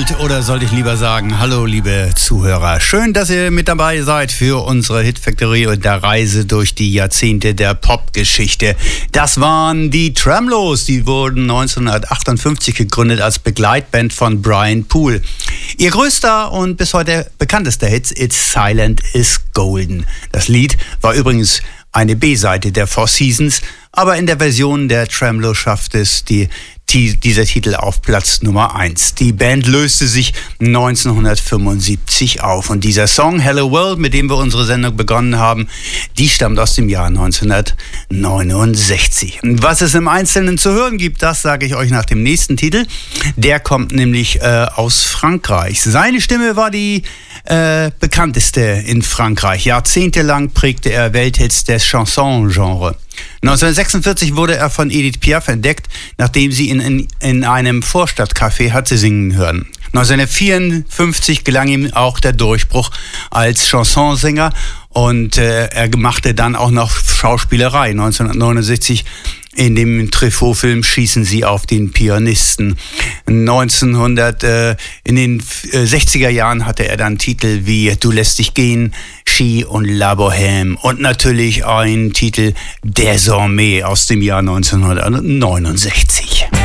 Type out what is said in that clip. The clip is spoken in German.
Gold, oder sollte ich lieber sagen, hallo liebe Zuhörer. Schön, dass ihr mit dabei seid für unsere Hit Factory und der Reise durch die Jahrzehnte der Popgeschichte. Das waren die Tremlos, die wurden 1958 gegründet als Begleitband von Brian Poole. Ihr größter und bis heute bekanntester Hit, It's Silent is Golden. Das Lied war übrigens eine B-Seite der Four Seasons, aber in der Version der Tremolo schafft es dieser Titel auf Platz Nummer 1. Die Band löste sich 1975 auf und dieser Song Hello World, mit dem wir unsere Sendung begonnen haben, die stammt aus dem Jahr 1969. Was es im Einzelnen zu hören gibt, das sage ich euch nach dem nächsten Titel. Der kommt nämlich aus Frankreich. Seine Stimme war die bekannteste in Frankreich. Jahrzehntelang prägte er Welthits des Chanson-Genre. 1946 wurde er von Edith Piaf entdeckt, nachdem sie ihn in einem Vorstadtcafé hatte singen hören. 1954 gelang ihm auch der Durchbruch als Chansonsänger und er machte dann auch noch Schauspielerei. 1969 in dem Truffaut-Film Schießen Sie auf den Pianisten. In den 60er Jahren hatte er dann Titel wie Du lässt dich gehen, Ski und La Bohème und natürlich einen Titel Désormais aus dem Jahr 1969.